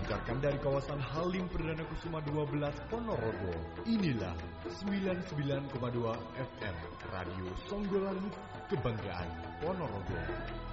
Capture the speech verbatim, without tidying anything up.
dipancarkan dari kawasan Halim Perdana Kusuma dua belas Ponorogo. Inilah sembilan puluh sembilan koma dua F M Radio Songgolangit, Kebanggaan Ponorogo.